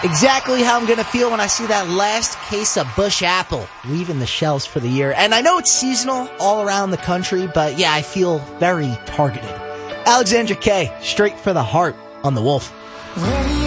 Exactly how I'm going to feel when I see that last case of Bush Apple leaving the shelves for the year. And I know it's seasonal all around the country, but yeah, I feel very targeted. Alexandra Kay, straight for the heart on The Wolf.